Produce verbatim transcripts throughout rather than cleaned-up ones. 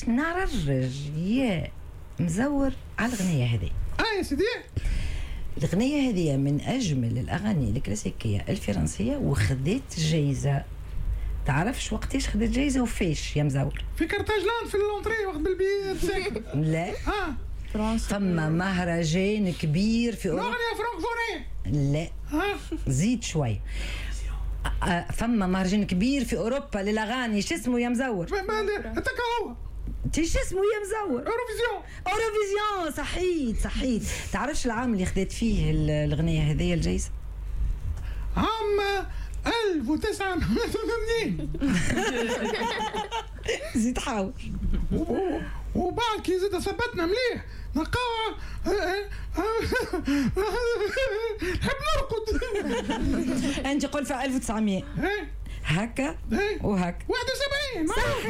باش نعرج يا مزور على الغنية هذه. اه يا سيدي الغنية هذه من أجمل الأغاني الكلاسيكية الفرنسية وخذت جايزة. تعرفش وقتاش خذت جايزة وفيش يا مزور؟ في كارتاجلان في اللونتري وقت بالبيت ساكت. لا اه ثم مهرجان كبير في أوروبا. نغني فرانكفوري. لا ها زيد شوي. فما مهرجان كبير في أوروبا للأغاني، شو اسمه يا مزور؟ هتاك هو تي شو اسمه يا مزور؟ اوروفيزيون. اوروفيزيون صحيت صحيت. تعرفش العام اللي خذت فيه الأغنية هذه الجايزة؟ عام ألف وتسعمائة وثمانين. زيد حاول. وبعد كي زاد ثبتنا مليح نلقاو نحب نرقد. انت قول في ألف وتسعمائة هكا وهكا واحد وسبعين.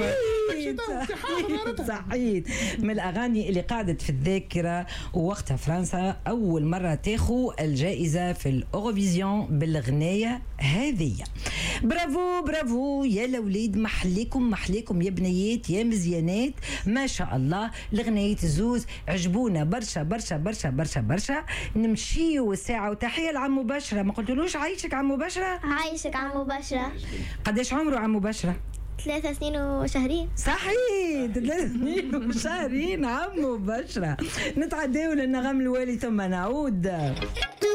صحيت صحيت. من الأغاني اللي قعدت في الذاكرة. ووقتها فرنسا أول مرة تاخو الجائزة في الأوروفيزيون بالغناية هذه. برافو برافو يا الأولاد، محليكم محليكم يا بنيات يا مزيانات ما شاء الله. الغناية الزوز عجبونا برشا برشا برشا برشا برشا. نمشيو الساعة وتحية لعم مباشرة. ما قلتلوش عايشك عم مباشرة؟ عايشك عم مباشرة. قديش عمره عم مباشرة؟ ثلاثة سنين وشهرين. صحيح ثلاث سنين وشهرين عم مباشرة. نتعداو للنغم الوالي ثم نعود.